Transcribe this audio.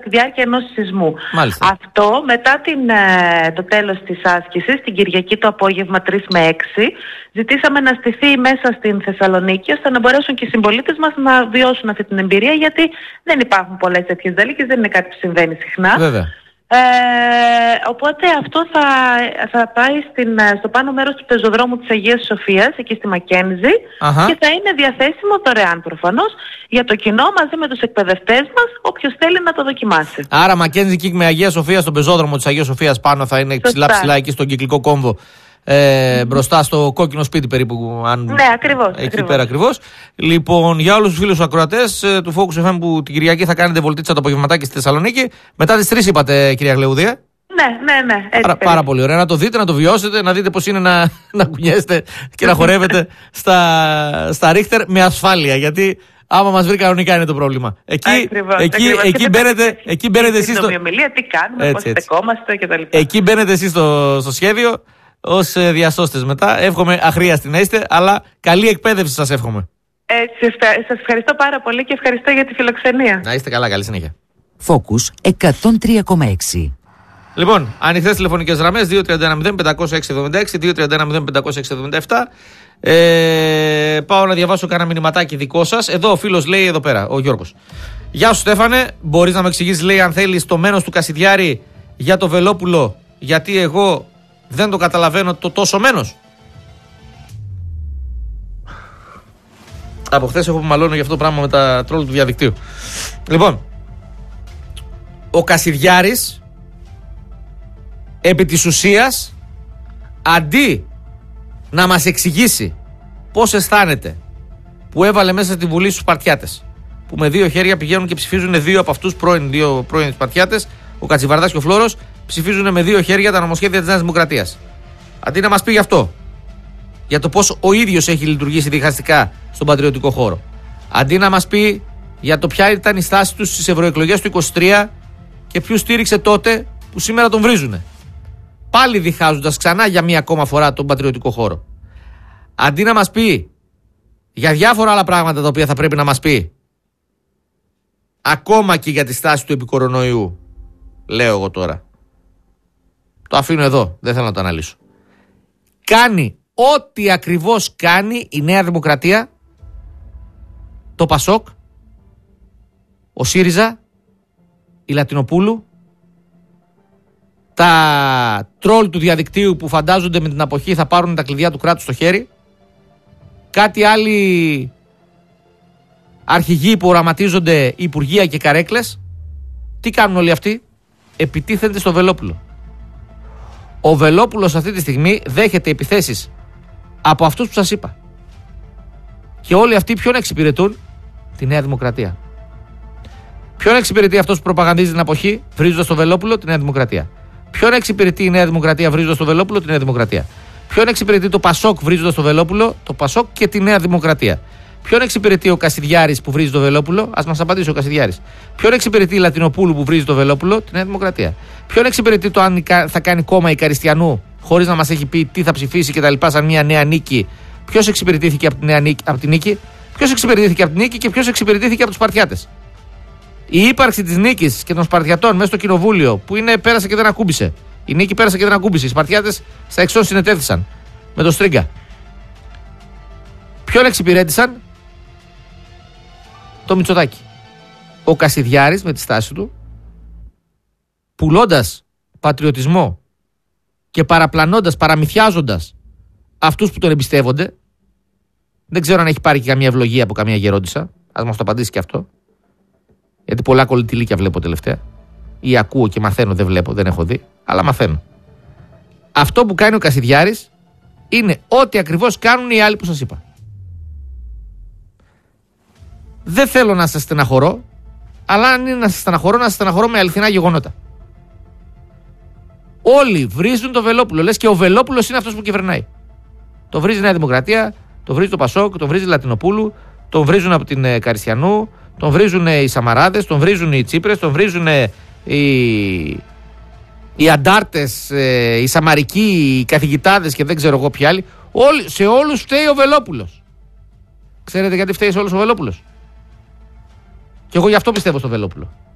τη διάρκεια ενός σεισμού. Μάλιστα. Αυτό μετά το τέλος της άσκησης, την Κυριακή το απόγευμα 3 με 6, ζητήσαμε να στηθεί μέσα στην Θεσσαλονίκη, ώστε να μπορέσουν και οι συμπολίτες μας να βιώσουν αυτή την εμπειρία, γιατί δεν υπάρχουν πολλές τέτοιες δαλίκες, δεν είναι κάτι που συμβαίνει συχνά. Βέβαια. Οπότε αυτό θα πάει στο πάνω μέρος του πεζοδρόμου της Αγίας Σοφίας, εκεί στη Μακένζη, και θα είναι διαθέσιμο δωρεάν προφανώς για το κοινό, μαζί με τους εκπαιδευτές μας, όποιος θέλει να το δοκιμάσει. Άρα Μακένζη εκεί με Αγία Σοφία, στον πεζόδρομο της Αγίας Σοφίας πάνω θα είναι ψηλά εκεί στον κυκλικό κόμβο. Μπροστά στο κόκκινο σπίτι περίπου. Ναι, ακριβώς. Εκεί πέρα ακριβώς. Λοιπόν, για όλους τους φίλους ακροατές του Focus FM που την Κυριακή θα κάνετε βολτίτσα το απογευματάκι στη Θεσσαλονίκη, μετά τις 3 είπατε, κυρία Γλεούδια. Ναι. Πάρα πολύ ωραία. Να το δείτε, να το βιώσετε, να δείτε πώς είναι να κουνιέστε και να χορεύετε στα ρίχτερ με ασφάλεια. Γιατί άμα μας βρει κανονικά είναι το πρόβλημα. Εκεί μπαίνετε εσείς. Τι κάνουμε, πώς στεκόμαστε κτλ. Εκεί μπαίνετε εσείς στο σχέδιο ως διασώστες μετά. Εύχομαι αχρίαστη να είστε, αλλά καλή εκπαίδευση σας εύχομαι. Σας ευχαριστώ πάρα πολύ και ευχαριστώ για τη φιλοξενία. Να είστε καλά, καλή συνέχεια. Focus 103,6. Λοιπόν, ανοιχτές τηλεφωνικές γραμμές 231-05-676, 231-05-567. Πάω να διαβάσω κάνα μηνυματάκι δικό σας. Εδώ ο φίλος λέει εδώ πέρα, ο Γιώργος. Γεια σου Στέφανε, μπορείς να με εξηγήσεις, λέει, αν θέλεις, το μένος του Κασιδιάρη για το Βελόπουλο, γιατί εγώ δεν το καταλαβαίνω το τόσο μένος. Από χθες έχω που μαλώνω για αυτό το πράγμα με τα τρόλ του διαδικτύου. Λοιπόν, ο Κασιδιάρης επί της ουσίας, αντί να μας εξηγήσει πώς αισθάνεται που έβαλε μέσα στη Βουλή στους Σπαρτιάτες, που με 2 χέρια πηγαίνουν και ψηφίζουν 2 από αυτούς πρώην Σπαρτιάτες, ο Κατσιβαρδάς και ο Φλόρος, ψηφίζουν με 2 χέρια τα νομοσχέδια της Νέας Δημοκρατίας. Αντί να μας πει γι' αυτό, για το πώς ο ίδιος έχει λειτουργήσει διχαστικά στον πατριωτικό χώρο, αντί να μας πει για το ποια ήταν η στάση του στις ευρωεκλογές του 23 και ποιους στήριξε τότε που σήμερα τον βρίζουνε, πάλι διχάζοντας ξανά για μία ακόμα φορά τον πατριωτικό χώρο, αντί να μας πει για διάφορα άλλα πράγματα τα οποία θα πρέπει να μας πει, ακόμα και για τη στάση του επί κορονοϊού, λέω εγώ τώρα, το αφήνω εδώ, δεν θέλω να το αναλύσω, κάνει ό,τι ακριβώς κάνει η Νέα Δημοκρατία, το Πασόκ, ο ΣΥΡΙΖΑ, η Λατινοπούλου, τα τρόλ του διαδικτύου που φαντάζονται με την αποχή θα πάρουν τα κλειδιά του κράτους στο χέρι, κάτι άλλοι αρχηγοί που οραματίζονται υπουργεία και καρέκλες. Τι κάνουν όλοι αυτοί? Επιτίθενται στο Βελόπουλο. Ο Βελόπουλος αυτή τη στιγμή δέχεται επιθέσεις από αυτούς που σας είπα. Και όλοι αυτοί ποιον εξυπηρετούν? Τη Νέα Δημοκρατία. Ποιον εξυπηρετεί αυτός που προπαγανδίζει την αποχή βρίζοντας το Βελόπουλο? Τη Νέα Δημοκρατία. Ποιον εξυπηρετεί η Νέα Δημοκρατία βρίζοντας το Βελόπουλο? Τη Νέα Δημοκρατία. Ποιον εξυπηρετεί το Πασόκ βρίζοντας το Βελόπουλο? Το Πασόκ και τη Νέα Δημοκρατία. Ποιον εξυπηρετεί ο Κασιδιάρης που βρίζει το Βελόπουλο? Ας μας απαντήσει ο Κασιδιάρης. Ποιον εξυπηρετεί η Λατινοπούλου που βρίζει το Βελόπουλο? Τη Νέα Δημοκρατία. Ποιον εξυπηρετεί το αν θα κάνει κόμμα η Καριστιανού χωρίς να μας έχει πει τι θα ψηφίσει κτλ. Σαν μια νέα νίκη? Ποιος εξυπηρετήθηκε από την νίκη? Ποιος εξυπηρετήθηκε από την νίκη και ποιος εξυπηρετήθηκε από τους Σπαρτιάτες? Η ύπαρξη της νίκης και των Σπαρτιατών μέσα στο κοινοβούλιο που πέρασε και δεν ακούμπησε. Η νίκη πέρασε και δεν ακούμπησε. Οι Σπαρτιάτες στα εξών συνετέθησαν με το Στρίγκα. Ποιον εξυπηρέτησαν? Το Μητσοτάκη. Ο Κασιδιάρης με τη στάση του, πουλώντας πατριωτισμό και παραπλανώντας, παραμυθιάζοντας αυτούς που τον εμπιστεύονται. Δεν ξέρω αν έχει πάρει και καμία ευλογία από καμία γερόντισσα. Ας μας το απαντήσει και αυτό. Γιατί πολλά κολλητηλίκια βλέπω τελευταία. Ή ακούω και μαθαίνω, δεν βλέπω, δεν έχω δει, αλλά μαθαίνω. Αυτό που κάνει ο Κασιδιάρης είναι ό,τι ακριβώς κάνουν οι άλλοι που σας είπα. Δεν θέλω να σας στεναχωρώ, αλλά αν είναι να σας στεναχωρώ με αληθινά γεγονότα. Όλοι βρίζουν το Βελόπουλο. Λες και ο Βελόπουλος είναι αυτός που κυβερνάει. Το βρίζει η Νέα Δημοκρατία, το βρίζει το Πασόκ, το βρίζει η Λατινοπούλου, τον βρίζουν από την Καριστιανού, τον βρίζουν οι Σαμαράδες, τον βρίζουν οι Τσίπρες, τον βρίζουν οι αντάρτες, οι Σαμαρικοί, οι καθηγητάδες και δεν ξέρω εγώ ποιοι άλλοι. Σε όλους φταίει ο Βελόπουλος. Ξέρετε γιατί φταίει σε όλους ο Βελόπουλος? Και εγώ γι' αυτό πιστεύω στο Βελόπουλο.